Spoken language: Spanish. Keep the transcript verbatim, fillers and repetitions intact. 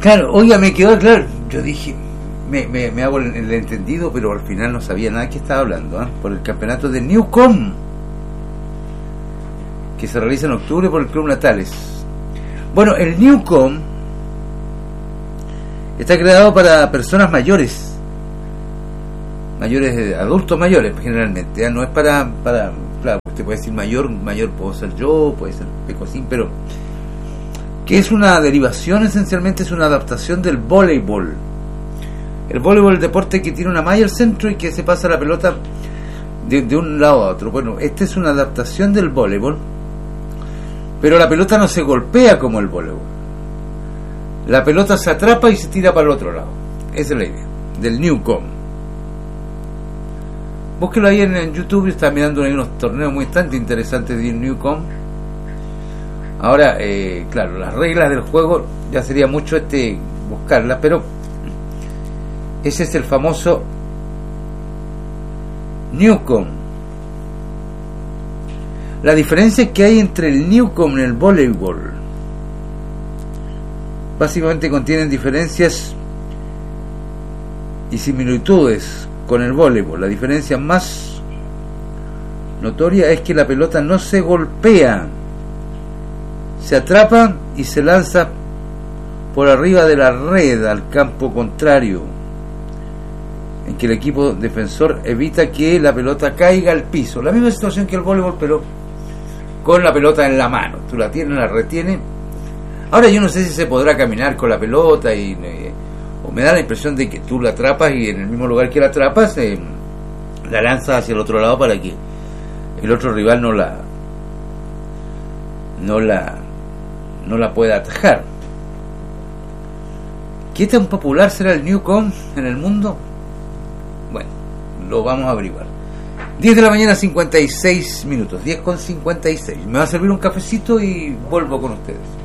Claro, oiga, me quedó claro. Yo dije, me, me, me hago el, el entendido, pero al final no sabía nada que estaba hablando, ¿eh? Por el campeonato de Newcomb, que se realiza en octubre por el Club Natales. Bueno, el Newcomb está creado para personas mayores, mayores, adultos mayores generalmente, ¿eh? No es para, para, claro, usted puede decir mayor, mayor puedo ser yo, puede ser Pecosín, pero que es una derivación, esencialmente es una adaptación del voleibol. El voleibol es el deporte que tiene una malla al centro y que se pasa la pelota de, de un lado a otro. Bueno, esta es una adaptación del voleibol, pero la pelota no se golpea como el voleibol. La pelota se atrapa y se tira para el otro lado. Esa es la idea del Newcomb. Búsquelo ahí en, en YouTube. Está mirando ahí unos torneos muy bastante interesantes de Newcomb. Ahora, eh, claro, las reglas del juego ya sería mucho este buscarlas, pero ese es el famoso Newcomb. La diferencia que hay entre el Newcomb y el voleibol básicamente contienen diferencias y similitudes con el voleibol. La diferencia más notoria es que la pelota no se golpea, se atrapa y se lanza por arriba de la red al campo contrario, en que el equipo defensor evita que la pelota caiga al piso. La misma situación que el voleibol, pero con la pelota en la mano. Tú la tienes, la retienes. Ahora yo no sé si se podrá caminar con la pelota y eh, o me da la impresión de que tú la atrapas y en el mismo lugar que la atrapas eh, la lanzas hacia el otro lado para que el otro rival no la no la no la pueda atajar. ¿Qué tan popular será el Newcomb en el mundo? Bueno, lo vamos a averiguar. diez de la mañana, cincuenta y seis minutos, diez con cincuenta y seis. Me va a servir un cafecito y vuelvo con ustedes.